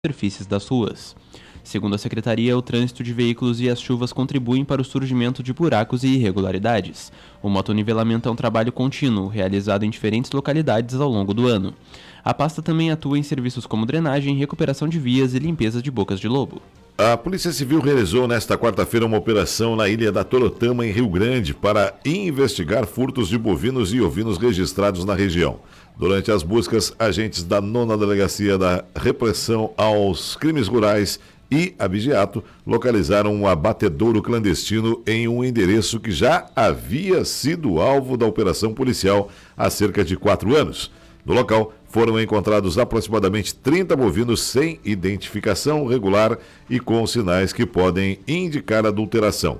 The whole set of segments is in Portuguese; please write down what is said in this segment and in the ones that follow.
superfícies das ruas. Segundo a Secretaria, o trânsito de veículos e as chuvas contribuem para o surgimento de buracos e irregularidades. O motonivelamento é um trabalho contínuo, realizado em diferentes localidades ao longo do ano. A pasta também atua em serviços como drenagem, recuperação de vias e limpeza de bocas de lobo. A Polícia Civil realizou nesta quarta-feira uma operação na Ilha da Torotama, em Rio Grande, para investigar furtos de bovinos e ovinos registrados na região. Durante as buscas, agentes da 9ª Delegacia da Repressão aos Crimes Rurais e Abigeato localizaram um abatedouro clandestino em um endereço que já havia sido alvo da operação policial há cerca de 4 anos. No local, foram encontrados aproximadamente 30 bovinos sem identificação regular e com sinais que podem indicar adulteração.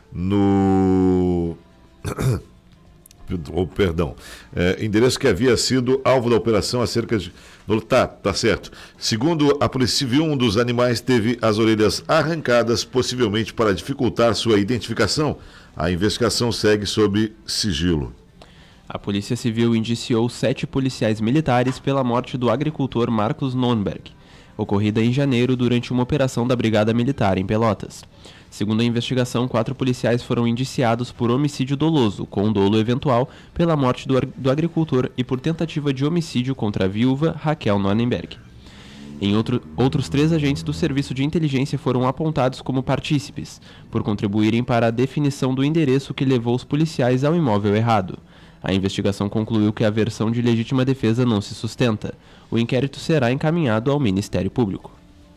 Endereço que havia sido alvo da operação há cerca de... Tá certo. Segundo a Polícia Civil, um dos animais teve as orelhas arrancadas, possivelmente para dificultar sua identificação. A investigação segue sob sigilo. A Polícia Civil indiciou 7 policiais militares pela morte do agricultor Marcos Nonberg, ocorrida em janeiro durante uma operação da Brigada Militar em Pelotas. Segundo a investigação, 4 policiais foram indiciados por homicídio doloso, com dolo eventual, pela morte do agricultor e por tentativa de homicídio contra a viúva Raquel Nonenberg. Outros 3 agentes do Serviço de Inteligência foram apontados como partícipes, por contribuírem para a definição do endereço que levou os policiais ao imóvel errado. A investigação concluiu que a versão de legítima defesa não se sustenta. O inquérito será encaminhado ao Ministério Público.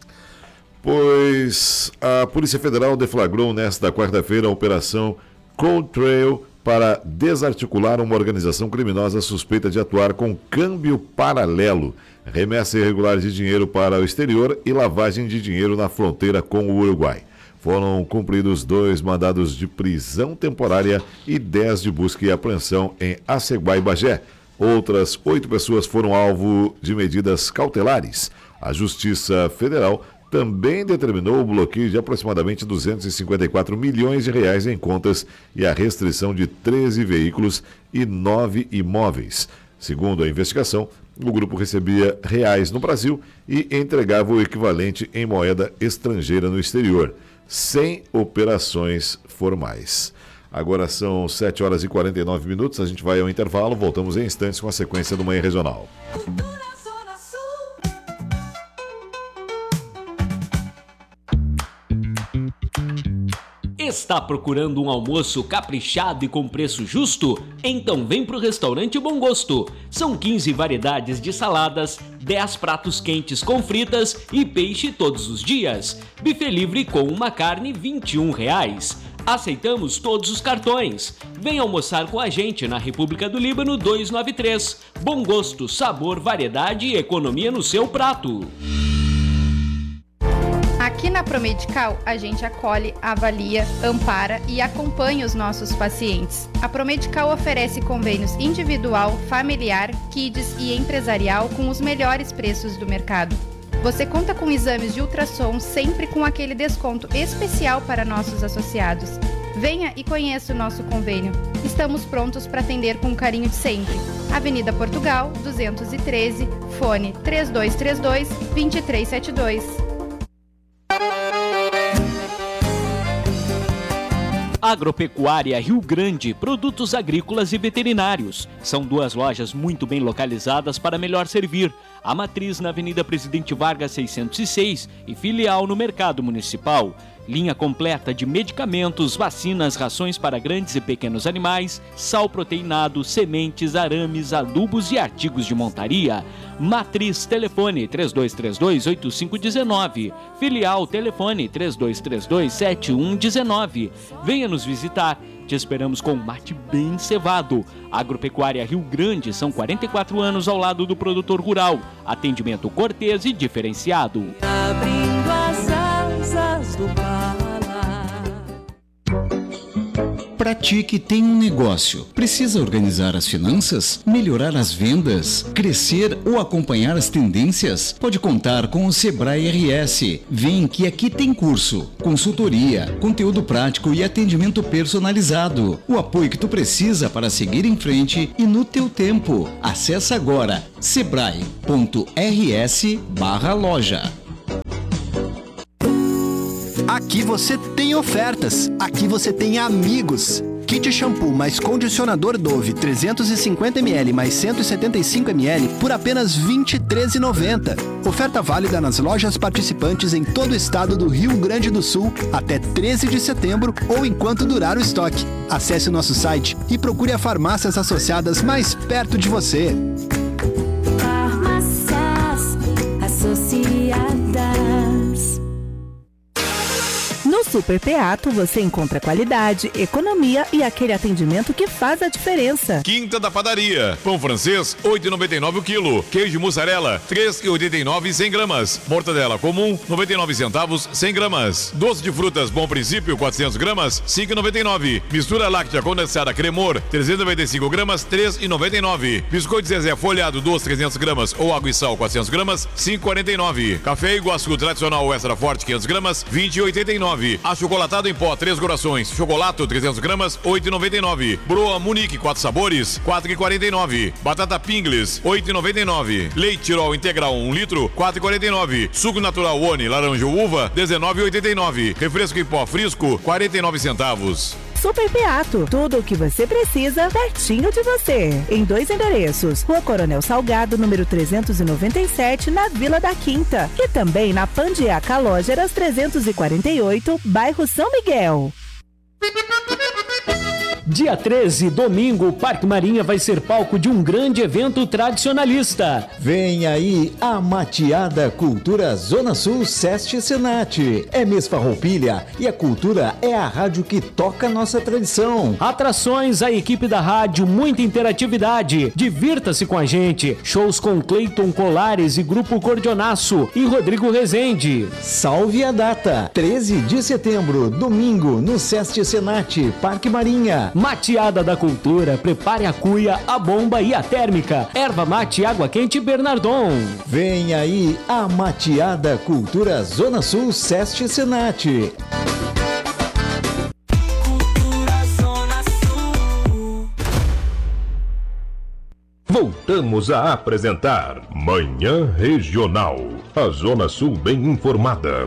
Pois a Polícia Federal deflagrou nesta quarta-feira a Operação Cold Trail para desarticular uma organização criminosa suspeita de atuar com câmbio paralelo, remessa irregular de dinheiro para o exterior e lavagem de dinheiro na fronteira com o Uruguai. Foram cumpridos 2 mandados de prisão temporária e 10 de busca e apreensão em Aceguá e Bagé. Outras 8 pessoas foram alvo de medidas cautelares. A Justiça Federal também determinou o bloqueio de aproximadamente 254 milhões de reais em contas e a restrição de 13 veículos e 9 imóveis. Segundo a investigação, o grupo recebia reais no Brasil e entregava o equivalente em moeda estrangeira no exterior, sem operações formais. Agora são 7 horas e 49 minutos, a gente vai ao intervalo, voltamos em instantes com a sequência do Manhã Regional. Está procurando um almoço caprichado e com preço justo? Então vem pro restaurante Bom Gosto. São 15 variedades de saladas, 10 pratos quentes com fritas e peixe todos os dias. Buffet livre com uma carne R$ 21. Aceitamos todos os cartões. Vem almoçar com a gente na República do Líbano 293. Bom Gosto, sabor, variedade e economia no seu prato. Aqui na Promedical, a gente acolhe, avalia, ampara e acompanha os nossos pacientes. A Promedical oferece convênios individual, familiar, kids e empresarial com os melhores preços do mercado. Você conta com exames de ultrassom sempre com aquele desconto especial para nossos associados. Venha e conheça o nosso convênio. Estamos prontos para atender com o carinho de sempre. Avenida Portugal, 213, fone 3232-2372. Agropecuária Rio Grande, produtos agrícolas e veterinários. São 2 lojas muito bem localizadas para melhor servir. A matriz na Avenida Presidente Vargas 606 e filial no Mercado Municipal. Linha completa de medicamentos, vacinas, rações para grandes e pequenos animais, sal proteinado, sementes, arames, adubos e artigos de montaria. Matriz, telefone 3232-8519. Filial, telefone 3232-7119. Venha nos visitar. Te esperamos com um mate bem cevado. Agropecuária Rio Grande, são 44 anos ao lado do produtor rural. Atendimento cortês e diferenciado. Abrindo as asas do Para ti que tem um negócio, precisa organizar as finanças, melhorar as vendas, crescer ou acompanhar as tendências? Pode contar com o Sebrae RS. Vem que aqui tem curso, consultoria, conteúdo prático e atendimento personalizado. O apoio que tu precisa para seguir em frente e no teu tempo. Acesse agora sebrae.rs/loja. Aqui você tem ofertas, aqui você tem amigos. Kit shampoo mais condicionador Dove 350ml mais 175ml por apenas R$ 23,90. Oferta válida nas lojas participantes em todo o estado do Rio Grande do Sul até 13 de setembro ou enquanto durar o estoque. Acesse o nosso site e procure as farmácias associadas mais perto de você. Farmácias associadas. No Super Teatro você encontra qualidade, economia e aquele atendimento que faz a diferença. Quinta da Padaria. Pão francês, R$ 8,99 o quilo. Queijo mussarela, R$ 3,89 100 gramas. Mortadela comum, 99 centavos, 100 gramas. Doce de frutas Bom Princípio, 400 gramas, R$ 5,99. Mistura láctea condensada Cremor, 395 gramas, R$ 3,99. Biscoito Zezé folhado doce, 300 gramas ou água e sal, 400 gramas, R$ 5,49. Café Iguaçu tradicional extra forte, 500 gramas, R$ 20,89. Achocolatado em pó, 3 corações. Chocolato, 300 gramas, R$ 8,99. Broa Munique, 4 sabores, R$ 4,49. Batata Pingles, R$ 8,99. Leite Tirol integral, 1 litro, R$ 4,49. Suco natural Oni, laranja ou uva, R$ 19,89. Refresco em pó Frisco, 49 centavos. Super Beato, tudo o que você precisa pertinho de você. Em 2 endereços, Rua Coronel Salgado, número 397, na Vila da Quinta. E também na Pandiaca Lógeras 348, bairro São Miguel. Dia 13, domingo, o Parque Marinha vai ser palco de um grande evento tradicionalista. Vem aí a Mateada Cultura Zona Sul Seste Senat. É mês farroupilha e a cultura é a rádio que toca nossa tradição. Atrações, a equipe da rádio, muita interatividade. Divirta-se com a gente. Shows com Cleiton Colares e Grupo Cordionaço e Rodrigo Rezende. Salve a data, 13 de setembro, domingo, no Seste Senat, Parque Marinha. Mateada da Cultura, prepare a cuia, a bomba e a térmica. Erva mate, água quente Bernardon. Vem aí a Mateada Cultura Zona Sul Seste Senat. Cultura Zona Sul. Voltamos a apresentar Manhã Regional. A Zona Sul bem informada.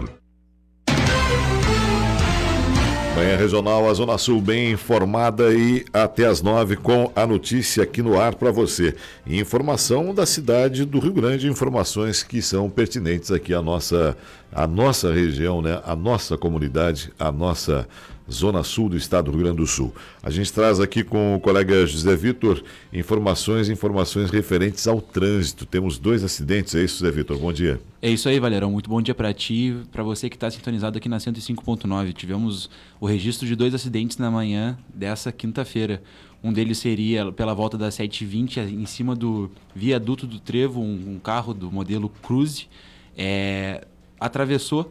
Manhã Regional, a Zona Sul bem informada e até às 9 com a notícia aqui no ar para você. Informação da cidade do Rio Grande, informações que são pertinentes aqui à nossa região, né? A nossa comunidade, a nossa Zona Sul do estado do Rio Grande do Sul. A gente traz aqui com o colega José Vitor informações referentes ao trânsito. Temos 2 acidentes, é isso, José Vitor? Bom dia. É isso aí, Valerão. Muito bom dia para ti, para você que está sintonizado aqui na 105.9. Tivemos o registro de 2 acidentes na manhã dessa quinta-feira. Um deles seria pela volta das 7h20, em cima do viaduto do Trevo, um carro do modelo Cruze atravessou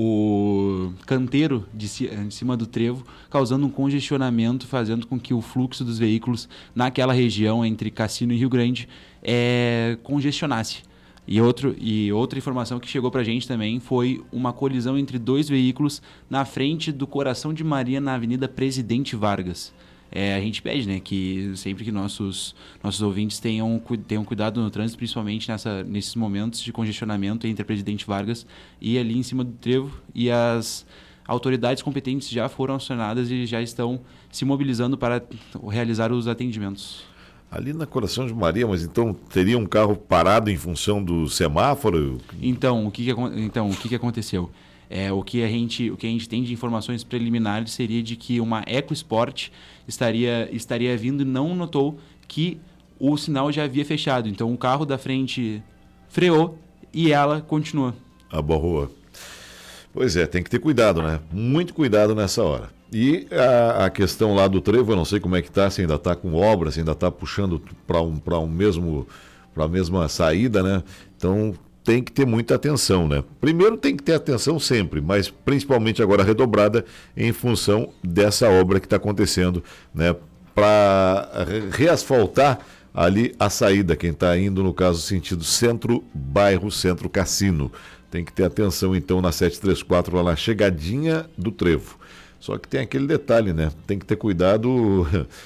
o canteiro em cima do trevo, causando um congestionamento, fazendo com que o fluxo dos veículos naquela região entre Cassino e Rio Grande congestionasse. E outra informação que chegou pra gente também foi uma colisão entre 2 veículos na frente do Coração de Maria, na Avenida Presidente Vargas. A gente pede, né, que sempre que nossos ouvintes tenham cuidado no trânsito, principalmente nesses momentos de congestionamento entre a Presidente Vargas e ali em cima do trevo, e as autoridades competentes já foram acionadas e já estão se mobilizando para realizar os atendimentos. Ali na Coração de Maria, mas então teria um carro parado em função do semáforo? Então, o que aconteceu? O que a gente tem de informações preliminares seria de que uma EcoSport estaria vindo e não notou que o sinal já havia fechado. Então o carro da frente freou e ela continua. Aborrou. Pois é, tem que ter cuidado, né? Muito cuidado nessa hora. E a questão lá do trevo, eu não sei como é que está, se ainda está com obra, se ainda está puxando para a mesma saída, né? Então tem que ter muita atenção, né? Primeiro tem que ter atenção sempre, mas principalmente agora redobrada em função dessa obra que está acontecendo, né? Para reasfaltar ali a saída, quem está indo, no caso, sentido centro-bairro, centro-cassino. Tem que ter atenção, então, na 734, lá na chegadinha do trevo. Só que tem aquele detalhe, né? Tem que ter cuidado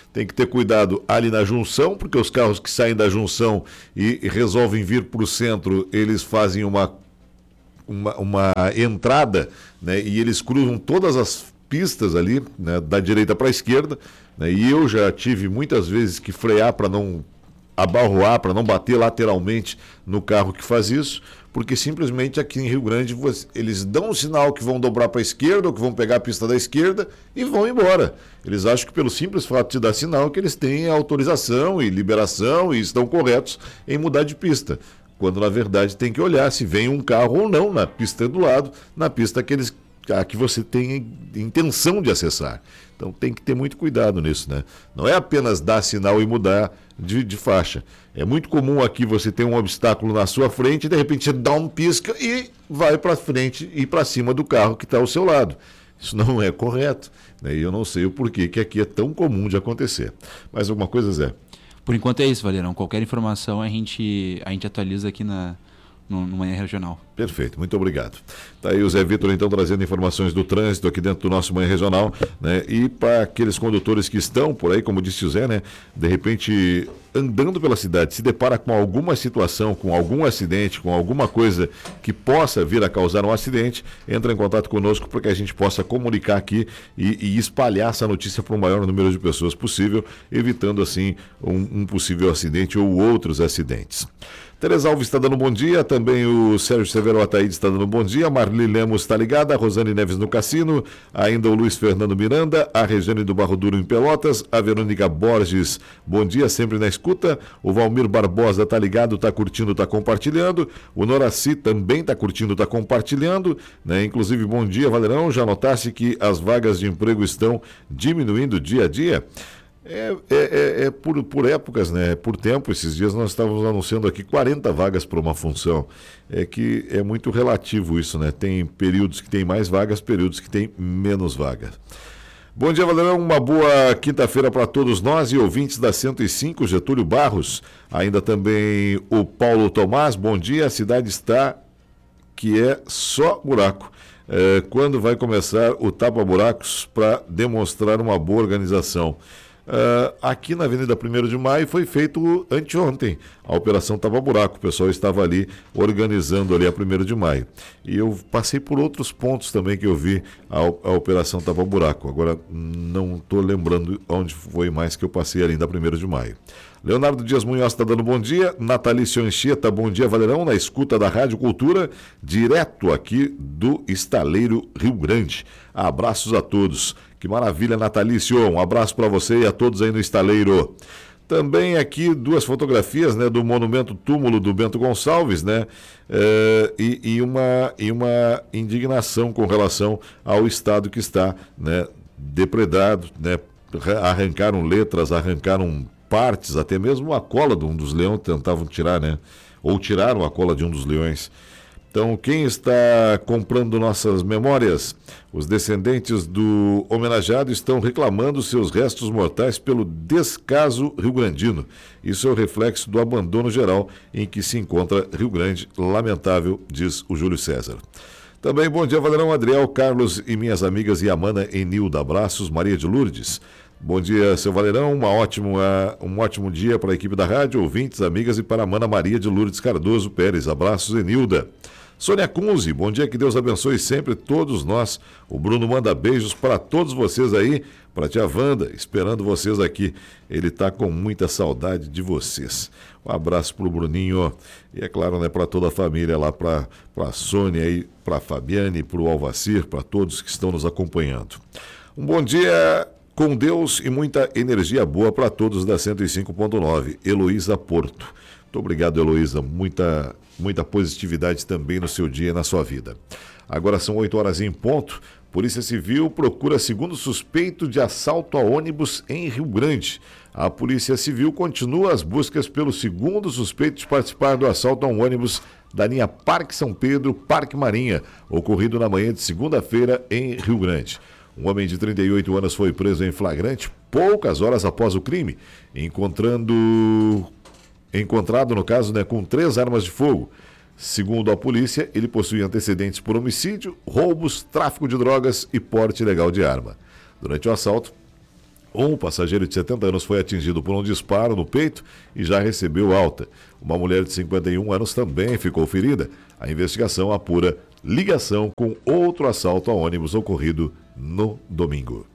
ali na junção, porque os carros que saem da junção e resolvem vir para o centro, eles fazem uma uma entrada, né, e eles cruzam todas as pistas ali, né, da direita para a esquerda, né, e eu já tive muitas vezes que frear para não abarroar, para não bater lateralmente no carro que faz isso, porque simplesmente aqui em Rio Grande eles dão um sinal que vão dobrar para a esquerda ou que vão pegar a pista da esquerda e vão embora. Eles acham que pelo simples fato de dar sinal que eles têm autorização e liberação e estão corretos em mudar de pista. Quando na verdade tem que olhar se vem um carro ou não na pista do lado, na pista que você tem intenção de acessar. Então tem que ter muito cuidado nisso, né? Não é apenas dar sinal e mudar de faixa. É muito comum aqui você ter um obstáculo na sua frente e de repente você dá um pisca e vai para frente e para cima do carro que está ao seu lado. Isso não é correto, né? E eu não sei o porquê que aqui é tão comum de acontecer. Mais alguma coisa, Zé? Por enquanto é isso, Valerão. Qualquer informação a gente atualiza aqui no Manhã Regional. Perfeito, muito obrigado. Tá aí o Zé Vitor, então, trazendo informações do trânsito aqui dentro do nosso Manhã Regional, né? E para aqueles condutores que estão por aí, como disse o Zé, né? De repente, andando pela cidade, se depara com alguma situação, com algum acidente, com alguma coisa que possa vir a causar um acidente, entra em contato conosco para que a gente possa comunicar aqui e espalhar essa notícia para o maior número de pessoas possível, evitando, assim, um possível acidente ou outros acidentes. Tereza Alves está dando bom dia, também o Sérgio Severo Ataíde está dando bom dia, Marli Lemos está ligada, a Rosane Neves no Cassino, ainda o Luiz Fernando Miranda, a Regiane do Barro Duro em Pelotas, a Verônica Borges, bom dia, sempre na escuta, o Valmir Barbosa está ligado, está curtindo, está compartilhando, o Noraci também está curtindo, está compartilhando, né? Inclusive, bom dia, Valerão, já notasse que as vagas de emprego estão diminuindo dia a dia? Por épocas, né? Por tempo, esses dias nós estávamos anunciando aqui 40 vagas para uma função. É que é muito relativo isso, né? Tem períodos que tem mais vagas, períodos que tem menos vagas. Bom dia, Valerão. Uma boa quinta-feira para todos nós e ouvintes da 105, Getúlio Barros. Ainda também o Paulo Tomás. Bom dia, a cidade está que é só buraco. Quando vai começar o tapa-buracos para demonstrar uma boa organização? Aqui na Avenida 1º de Maio foi feito anteontem a Operação Tapa Buraco, o pessoal estava ali organizando ali a 1º de Maio e eu passei por outros pontos também que eu vi a Operação Tapa Buraco, agora não estou lembrando onde foi mais que eu passei ali da 1º de Maio. Leonardo Dias Munhoz está dando bom dia, Natalício Anchieta, bom dia, Valerão, na escuta da Rádio Cultura, direto aqui do Estaleiro Rio Grande. Abraços a todos. Que maravilha, Natalício. Um abraço para você e a todos aí no Estaleiro. Também aqui duas fotografias, né, do monumento túmulo do Bento Gonçalves, né, e uma indignação com relação ao estado que está, né, depredado, né, arrancaram letras, arrancaram partes, até mesmo a cola de um dos leões tentavam tirar, né, ou tiraram a cola de um dos leões. Então, quem está comprando nossas memórias? Os descendentes do homenageado estão reclamando seus restos mortais pelo descaso rio-grandino. Isso é o reflexo do abandono geral em que se encontra Rio Grande. Lamentável, diz o Júlio César. Também, bom dia, Valerão, Adriel, Carlos e minhas amigas Yamana e Nilda. Abraços, Maria de Lourdes. Bom dia, seu Valerão, um ótimo dia para a equipe da rádio, ouvintes, amigas e para a mana Maria de Lourdes Cardoso Pérez. Abraços, Enilda. Sônia Kunze, bom dia, que Deus abençoe sempre todos nós. O Bruno manda beijos para todos vocês aí, para a tia Wanda, esperando vocês aqui. Ele está com muita saudade de vocês. Um abraço para o Bruninho e, é claro, né, para toda a família lá, para a Sônia, para a Fabiane, para o Alvacir, para todos que estão nos acompanhando. Um bom dia com Deus e muita energia boa para todos da 105.9. Heloísa Porto. Muito obrigado, Heloísa. Muita positividade também no seu dia e na sua vida. Agora são 8 horas em ponto. Polícia Civil procura segundo suspeito de assalto a ônibus em Rio Grande. A Polícia Civil continua as buscas pelo segundo suspeito de participar do assalto a um ônibus da linha Parque São Pedro, Parque Marinha, ocorrido na manhã de segunda-feira em Rio Grande. Um homem de 38 anos foi preso em flagrante poucas horas após o crime, encontrado, no caso, né, com 3 armas de fogo. Segundo a polícia, ele possui antecedentes por homicídio, roubos, tráfico de drogas e porte ilegal de arma. Durante o assalto, um passageiro de 70 anos foi atingido por um disparo no peito e já recebeu alta. Uma mulher de 51 anos também ficou ferida. A investigação apura ligação com outro assalto a ônibus ocorrido no domingo.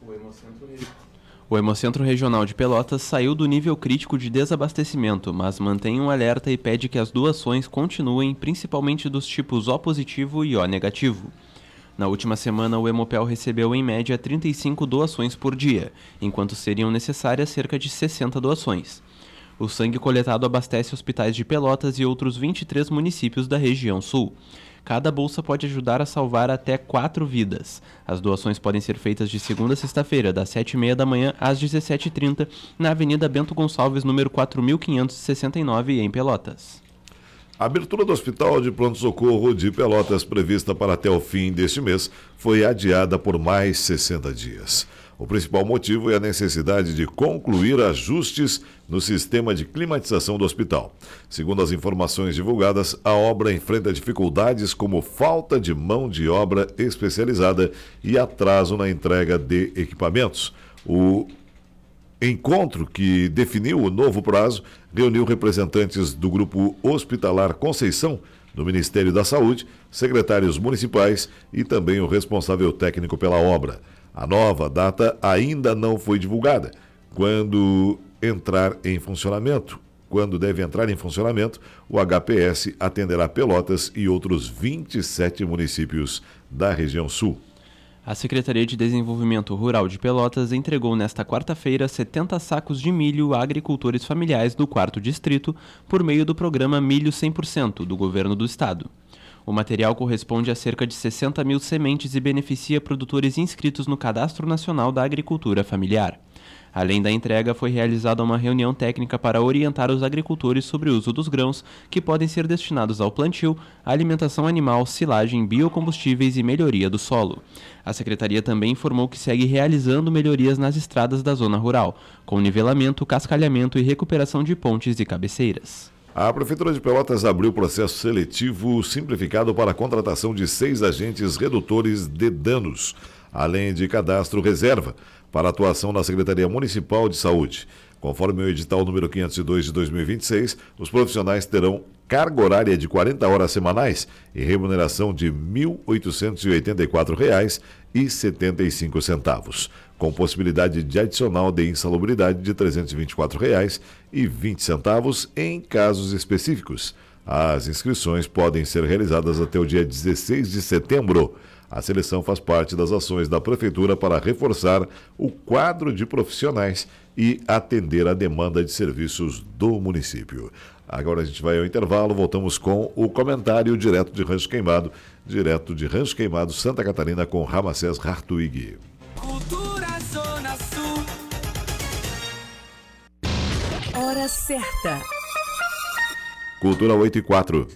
O Hemocentro Regional de Pelotas saiu do nível crítico de desabastecimento, mas mantém um alerta e pede que as doações continuem, principalmente dos tipos O positivo e O negativo. Na última semana, o Hemopel recebeu em média 35 doações por dia, enquanto seriam necessárias cerca de 60 doações. O sangue coletado abastece hospitais de Pelotas e outros 23 municípios da região sul. Cada bolsa pode ajudar a salvar até 4 vidas. As doações podem ser feitas de segunda a sexta-feira, das 7h30 da manhã às 17h30, na Avenida Bento Gonçalves, número 4569, em Pelotas. A abertura do Hospital de Pronto-Socorro de Pelotas, prevista para até o fim deste mês, foi adiada por mais 60 dias. O principal motivo é a necessidade de concluir ajustes no sistema de climatização do hospital. Segundo as informações divulgadas, a obra enfrenta dificuldades como falta de mão de obra especializada e atraso na entrega de equipamentos. O encontro que definiu o novo prazo reuniu representantes do Grupo Hospitalar Conceição, do Ministério da Saúde, secretários municipais e também o responsável técnico pela obra. A nova data ainda não foi divulgada. Quando deve entrar em funcionamento, o HPS atenderá Pelotas e outros 27 municípios da região sul. A Secretaria de Desenvolvimento Rural de Pelotas entregou nesta quarta-feira 70 sacos de milho a agricultores familiares do 4º Distrito por meio do programa Milho 100% do Governo do Estado. O material corresponde a cerca de 60 mil sementes e beneficia produtores inscritos no Cadastro Nacional da Agricultura Familiar. Além da entrega, foi realizada uma reunião técnica para orientar os agricultores sobre o uso dos grãos, que podem ser destinados ao plantio, alimentação animal, silagem, biocombustíveis e melhoria do solo. A Secretaria também informou que segue realizando melhorias nas estradas da zona rural, com nivelamento, cascalhamento e recuperação de pontes e cabeceiras. A Prefeitura de Pelotas abriu processo seletivo simplificado para a contratação de 6 agentes redutores de danos, além de cadastro reserva, para atuação na Secretaria Municipal de Saúde. Conforme o edital número 502 de 2026, os profissionais terão carga horária de 40 horas semanais e remuneração de R$ 1.884,75, com possibilidade de adicional de insalubridade de R$ 324,20 em casos específicos. As inscrições podem ser realizadas até o dia 16 de setembro. A seleção faz parte das ações da Prefeitura para reforçar o quadro de profissionais e atender a demanda de serviços do município. Agora a gente vai ao intervalo, voltamos com o comentário direto de Rancho Queimado, Santa Catarina, com Ramacés Hartwig. Cultura Zona Sul. Hora certa. Cultura 8:04.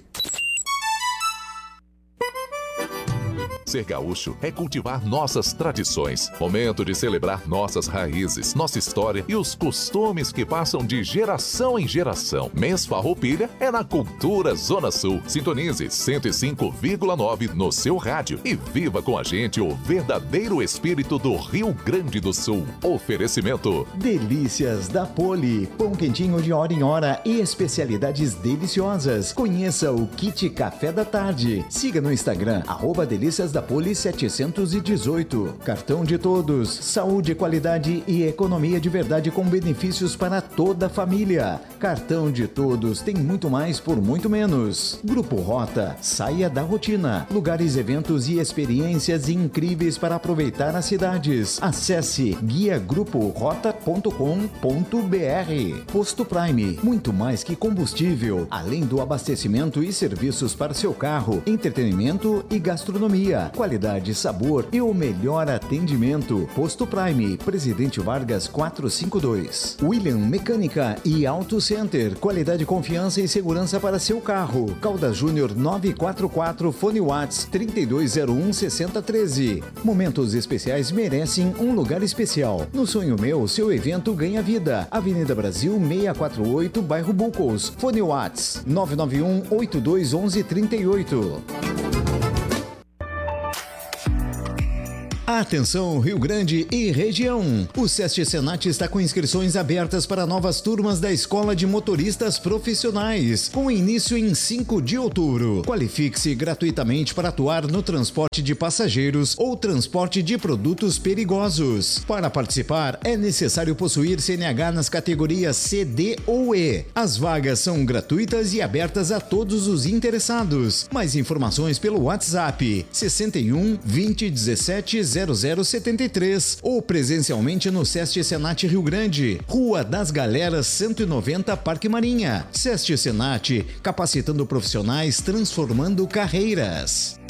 Ser gaúcho é cultivar nossas tradições. Momento de celebrar nossas raízes, nossa história e os costumes que passam de geração em geração. Mês Farroupilha é na Cultura Zona Sul. Sintonize 105,9 no seu rádio e viva com a gente o verdadeiro espírito do Rio Grande do Sul. Oferecimento: Delícias da Poli, pão quentinho de hora em hora e especialidades deliciosas. Conheça o Kit Café da Tarde. Siga no Instagram, @Delícias da Poli 718. Cartão de Todos, saúde, qualidade e economia de verdade com benefícios para toda a família. Cartão de Todos tem muito mais por muito menos. Grupo Rota, saia da rotina. Lugares, eventos e experiências incríveis para aproveitar as cidades. Acesse guiagruporota.com.br. Posto Prime, muito mais que combustível, além do abastecimento e serviços para seu carro, entretenimento e gastronomia. Qualidade, sabor e o melhor atendimento. Posto Prime, Presidente Vargas 452. William Mecânica e Auto Center. Qualidade, confiança e segurança para seu carro. Caldas Júnior 944, fone Whats 3201-6013. Momentos especiais merecem um lugar especial. No Sonho Meu, seu evento ganha vida. Avenida Brasil 648, bairro Bucos. Fone Whats 991-821138. Atenção, Rio Grande e região. O SESC Senat está com inscrições abertas para novas turmas da Escola de Motoristas Profissionais, com início em 5 de outubro. Qualifique-se gratuitamente para atuar no transporte de passageiros ou transporte de produtos perigosos. Para participar, é necessário possuir CNH nas categorias C, D ou E. As vagas são gratuitas e abertas a todos os interessados. Mais informações pelo WhatsApp 61 20 17 0073 ou presencialmente no SESC Senat Rio Grande, Rua das Galeras 190, Parque Marinha. SESC Senat, capacitando profissionais, transformando carreiras.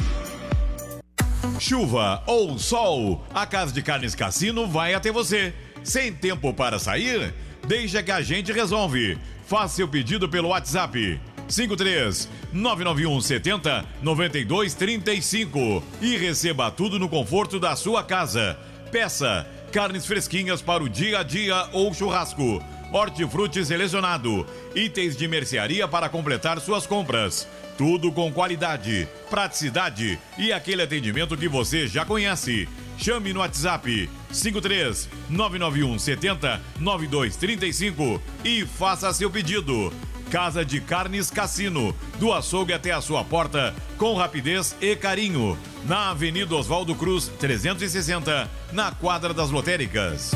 Chuva ou sol, a Casa de Carnes Cassino vai até você. Sem tempo para sair? Deixa que a gente resolve. Faça seu pedido pelo WhatsApp 53 991 70 92 35 e receba tudo no conforto da sua casa. Peça carnes fresquinhas para o dia a dia ou churrasco, hortifruti selecionado, itens de mercearia para completar suas compras. Tudo com qualidade, praticidade e aquele atendimento que você já conhece. Chame no WhatsApp 53 991 70 92 35 e faça seu pedido. Casa de Carnes Cassino, do açougue até a sua porta, com rapidez e carinho. Na Avenida Oswaldo Cruz, 360, na Quadra das Lotéricas.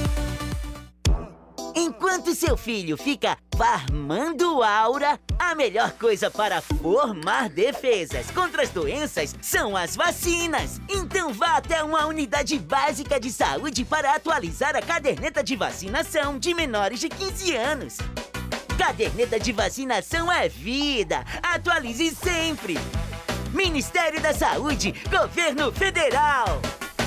Enquanto seu filho fica farmando aura, a melhor coisa para formar defesas contra as doenças são as vacinas. Então vá até uma unidade básica de saúde para atualizar a caderneta de vacinação de menores de 15 anos. Caderneta de vacinação é vida. Atualize sempre. Ministério da Saúde, Governo Federal.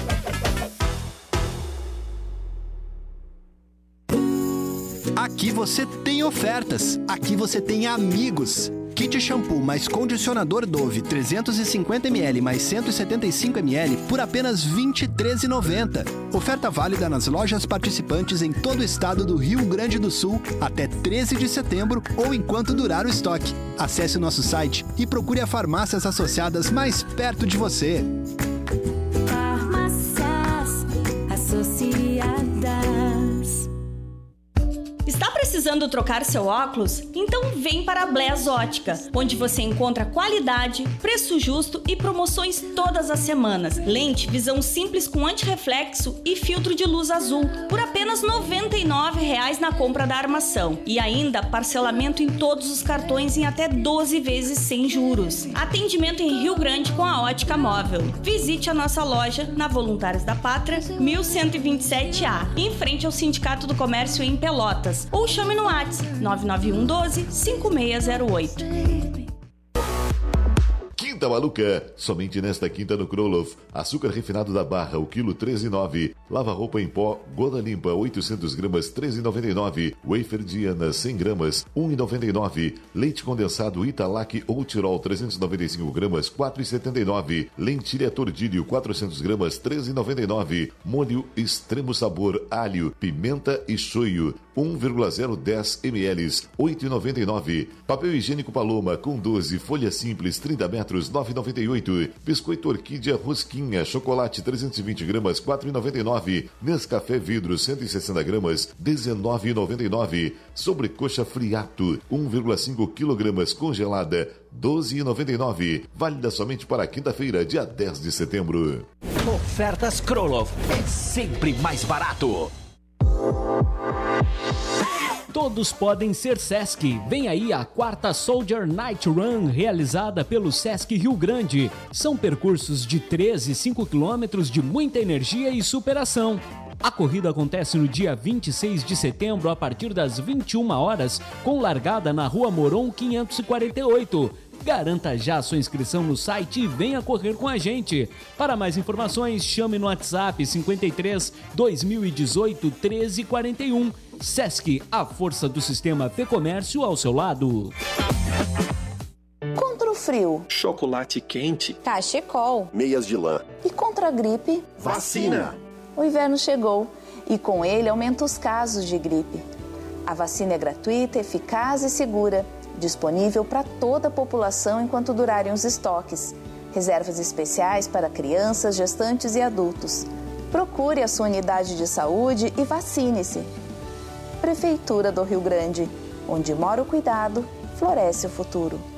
Aqui você tem ofertas. Aqui você tem amigos. Kit shampoo mais condicionador Dove 350ml mais 175ml por apenas R$ 23,90. Oferta válida nas lojas participantes em todo o estado do Rio Grande do Sul até 13 de setembro ou enquanto durar o estoque. Acesse o nosso site e procure as farmácias associadas mais perto de você. Farmácias Associadas. Está precisando trocar seu óculos? Então vem para a Blés Ótica, onde você encontra qualidade, preço justo e promoções todas as semanas. Lente visão simples com antirreflexo e filtro de luz azul por apenas R$ 99,00 na compra da armação. E ainda parcelamento em todos os cartões em até 12 vezes sem juros. Atendimento em Rio Grande com a Ótica Móvel. Visite a nossa loja na Voluntários da Pátria, 1127A, em frente ao Sindicato do Comércio em Pelotas. Ou chame no WhatsApp 991 12 5608. Quinta Maluca, somente nesta quinta no Kroloff. Açúcar refinado da Barra, o quilo 13,9. Lava-roupa em pó, Goda Limpa, 800 gramas, 13,99. Wafer Diana, 100 gramas, 1,99. Leite condensado Italac ou Tirol, 395 gramas, 4,79. Lentilha Tordilho, 400 gramas, 13,99. Molho Extremo Sabor, alho, pimenta e shoyu, 1,010 ml, 8,99. Papel higiênico Paloma, com 12, folha simples, 30 metros, 9,98. Biscoito Orquídea Rosquinha, chocolate 320 gramas, 4,99. Nescafé Vidro, 160 gramas, 19,99. Sobrecoxa Friato, 1,5 kg congelada, 12,99. Válida somente para quinta-feira, dia 10 de setembro. Ofertas Kroloff é sempre mais barato. Todos podem ser Sesc. Vem aí a 4ª Soldier Night Run, realizada pelo Sesc Rio Grande. São percursos de 13 e 5 quilômetros de muita energia e superação. A corrida acontece no dia 26 de setembro, a partir das 21 horas, com largada na Rua Moron 548. Garanta já sua inscrição no site e venha correr com a gente. Para mais informações, chame no WhatsApp 53 2018 1341. Sesc, a força do sistema Fê-Comércio ao seu lado. Contra o frio, chocolate quente, cachecol, meias de lã. E contra a gripe, vacina. O inverno chegou e com ele aumenta os casos de gripe. A vacina é gratuita, eficaz e segura, disponível para toda a população enquanto durarem os estoques. Reservas especiais para crianças, gestantes e adultos. Procure a sua unidade de saúde e vacine-se. Prefeitura do Rio Grande, onde mora o cuidado, floresce o futuro.